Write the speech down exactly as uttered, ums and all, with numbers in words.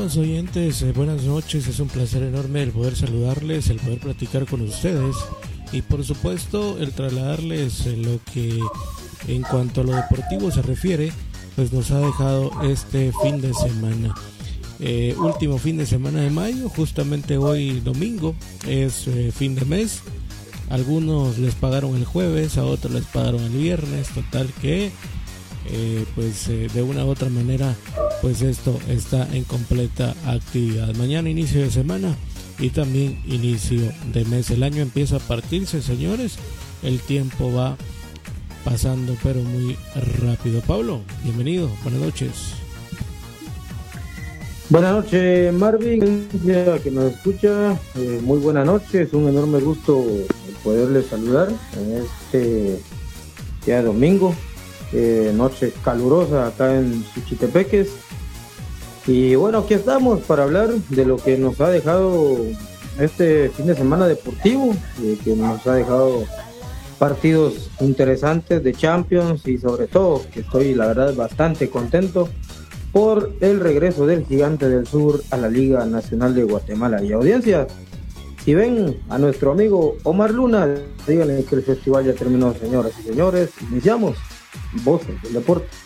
estimados oyentes, eh, buenas noches. Es un placer enorme el poder saludarles, el poder platicar con ustedes y por supuesto el trasladarles eh, lo que en cuanto a lo deportivo se refiere, pues nos ha dejado este fin de semana. Eh, último fin de semana de mayo, justamente hoy domingo, es eh, fin de mes. Algunos les pagaron el jueves, a otros les pagaron el viernes, total que eh, pues eh, de una u otra manera pues esto está en completa actividad. Mañana inicio de semana y también inicio de mes. El año empieza a partirse, señores. El tiempo va pasando pero muy rápido. Pablo, bienvenido, buenas noches. Buenas noches, Marvin, que nos escucha, eh, muy buenas noches, un enorme gusto poderle saludar en este día domingo, eh, noche calurosa acá en Suchitepeques. Y bueno, aquí estamos para hablar de lo que nos ha dejado este fin de semana deportivo, eh, que nos ha dejado partidos interesantes de Champions y sobre todo que estoy la verdad bastante contento por el regreso del Gigante del Sur a la Liga Nacional de Guatemala. Y audiencia, si ven a nuestro amigo Omar Luna, díganle que el festival ya terminó, señoras y señores. Iniciamos Voces del Deporte.